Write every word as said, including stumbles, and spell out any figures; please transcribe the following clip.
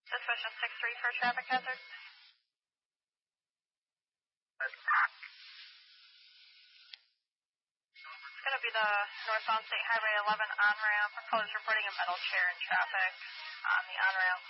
Suspicion six three for traffic hazard. It's going to be the northbound State Highway eleven on-ramp. Callers reporting a metal chair in traffic on the on-ramp.